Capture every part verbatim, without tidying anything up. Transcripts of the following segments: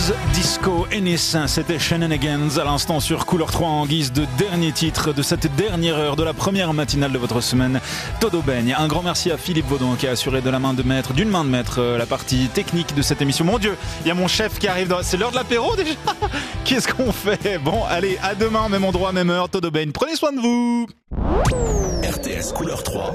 Blues Disco Ennis, c'était Shenanigans à l'instant sur Couleur trois en guise de dernier titre de cette dernière heure de la première matinale de votre semaine. Todo Baigne. Un grand merci à Philippe Vaudon qui a assuré de la main de maître, d'une main de maître, la partie technique de cette émission. Mon Dieu, il y a mon chef qui arrive. Dans... C'est l'heure de l'apéro déjà. Qu'est-ce qu'on fait? Bon, allez, à demain, même endroit, même heure. Todo Baigne. Prenez soin de vous. R T S Couleur trois.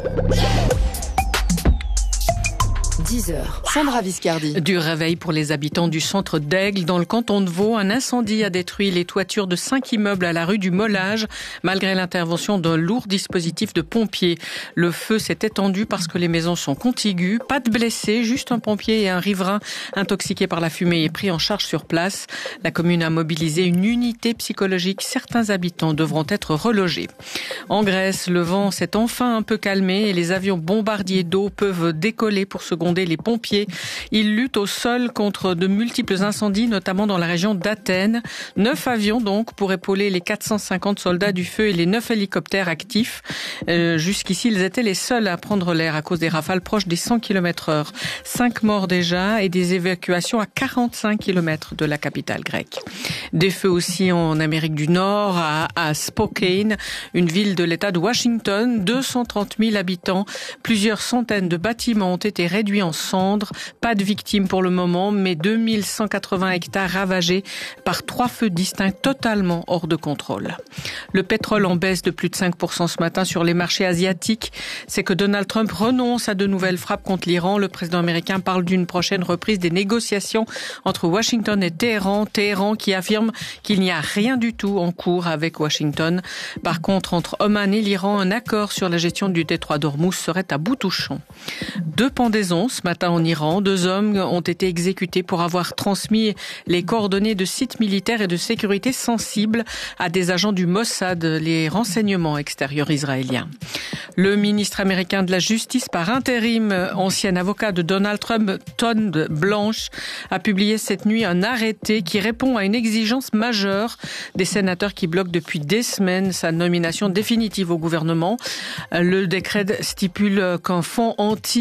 dix heures. Sandra Viscardi. Du réveil pour les habitants du centre d'Aigle. Dans le canton de Vaud, un incendie a détruit les toitures de cinq immeubles à la rue du Mollage, malgré l'intervention d'un lourd dispositif de pompiers. Le feu s'est étendu parce que les maisons sont contiguës. Pas de blessés, juste un pompier et un riverain intoxiqué par la fumée est pris en charge sur place. La commune a mobilisé une unité psychologique. Certains habitants devront être relogés. En Grèce, le vent s'est enfin un peu calmé et les avions bombardiers d'eau peuvent décoller pour seconder les pompiers. Ils luttent au sol contre de multiples incendies, notamment dans la région d'Athènes. Neuf avions donc pour épauler les quatre cent cinquante soldats du feu et les neuf hélicoptères actifs. Euh, jusqu'ici, ils étaient les seuls à prendre l'air à cause des rafales proches des cent kilomètres heure. Cinq morts déjà et des évacuations à quarante-cinq kilomètres de la capitale grecque. Des feux aussi en Amérique du Nord, à, à Spokane, une ville de l'État de Washington, deux cent trente mille habitants. Plusieurs centaines de bâtiments ont été réduits en cendres. Pas de victimes pour le moment, mais deux mille cent quatre-vingts hectares ravagés par trois feux distincts totalement hors de contrôle. Le pétrole en baisse de plus de cinq pour cent ce matin sur les marchés asiatiques. C'est que Donald Trump renonce à de nouvelles frappes contre l'Iran. Le président américain parle d'une prochaine reprise des négociations entre Washington et Téhéran. Téhéran qui affirme qu'il n'y a rien du tout en cours avec Washington. Par contre, entre Oman et l'Iran, un accord sur la gestion du détroit d'Ormuz serait à bout touchant. Deux pendaisons ce matin en Iran. Deux hommes ont été exécutés pour avoir transmis les coordonnées de sites militaires et de sécurité sensibles à des agents du Mossad, les renseignements extérieurs israéliens. Le ministre américain de la Justice par intérim, ancien avocat de Donald Trump, Todd Blanche, a publié cette nuit un arrêté qui répond à une exigence majeure des sénateurs qui bloquent depuis des semaines sa nomination définitive au gouvernement. Le décret stipule qu'un fonds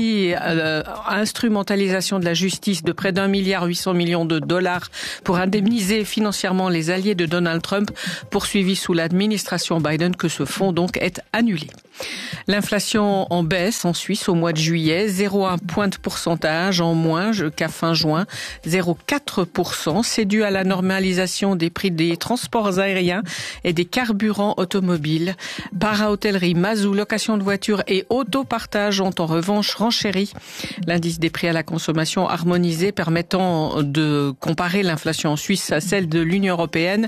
anti-instrumentalisation de la justice de près d'un milliard huit cents millions de dollars pour indemniser financièrement les alliés de Donald Trump poursuivis sous l'administration Biden, que ce fonds donc est annulé. L'inflation en baisse en Suisse au mois de juillet, zéro virgule un point de pourcentage en moins qu'à fin juin, zéro virgule quatre pour cent. C'est dû à la normalisation des prix des transports aériens et des carburants automobiles. Para-hôtellerie, mazou, location de voitures et autopartage ont en revanche renchéri. L'indice des prix à la consommation harmonisé permettant de comparer l'inflation en Suisse à celle de l'Union européenne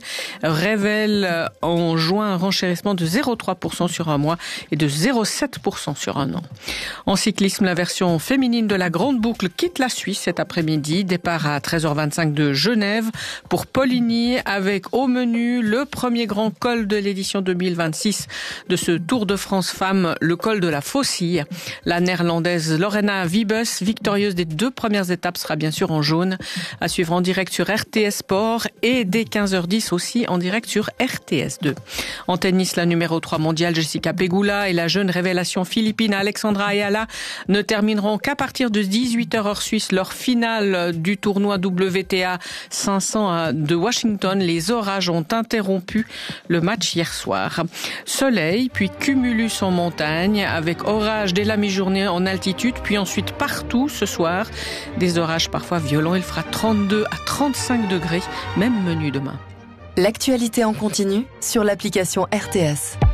révèle en juin un renchérissement de zéro virgule trois pour cent sur un mois et de zéro virgule sept pour cent sur un an. En cyclisme, la version féminine de la Grande Boucle quitte la Suisse cet après-midi. Départ à treize heures vingt-cinq de Genève pour Poligny, avec au menu le premier grand col de l'édition deux mille vingt-six de ce Tour de France Femmes, le col de la Faucille. La néerlandaise Lorena Wiebes, victorieuse des deux premières étapes, sera bien sûr en jaune. À suivre en direct sur R T S Sport et dès quinze heures dix aussi en direct sur R T S deux. En tennis, la numéro trois mondiale Jessica Pegula et la jeune révélation philippine Alexandra Ayala ne termineront qu'à partir de dix-huit heures heure suisse leur finale du tournoi W T A cinq cents de Washington. Les orages ont interrompu le match hier soir. Soleil, puis cumulus en montagne, avec orage dès la mi-journée en altitude, puis ensuite partout ce soir. Des orages parfois violents, il fera trente-deux à trente-cinq degrés, même menu demain. L'actualité en continu sur l'application R T S.